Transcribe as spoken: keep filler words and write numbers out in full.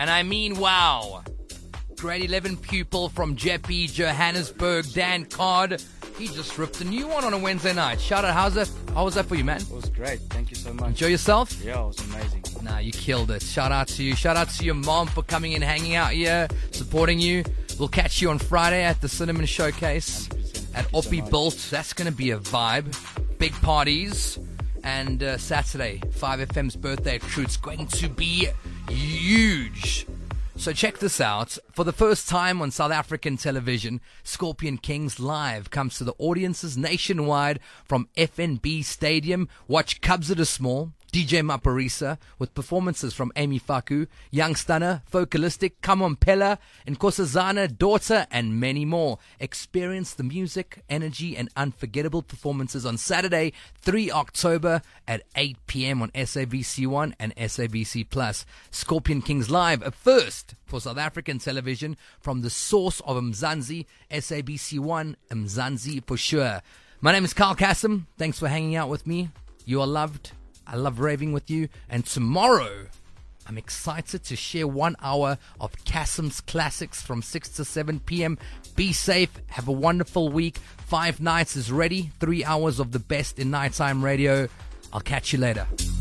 And I mean wow. Grade eleven pupil from Jeppe, Johannesburg, Dan Card. He just ripped a new one on a Wednesday night. Shout out. How's that? How was that for you, man? It was great. Thank you so much. Enjoy yourself? Yeah, it was amazing. Nah, you killed it. Shout out to you. Shout out to your mom for coming and hanging out here, supporting you. We'll catch you on Friday at the Cinnamon Showcase at Oppie so Bolt. That's going to be a vibe. Big parties. And uh, Saturday, five F M's birthday crew. It's going to be huge. So check this out. For the first time on South African television, Scorpion Kings Live comes to the audiences nationwide from F N B Stadium. Watch Cubs at a Small, D J Maparisa, with performances from Amy Faku, Young Stunner, Focalistic, Kamon Pella, Nkosazana, Daughter, and many more. Experience the music, energy, and unforgettable performances on Saturday, the third of October at eight p.m. on S A B C one and S A B C Plus. Scorpion Kings Live, a first for South African television from the source of Mzansi, S A B C one, Mzansi for sure. My name is Carl Kassem. Thanks for hanging out with me. You are loved. I love raving with you. And tomorrow, I'm excited to share one hour of Kassem's classics from six to seven p.m. Be safe. Have a wonderful week. Five Nights is ready. Three hours of the best in nighttime radio. I'll catch you later.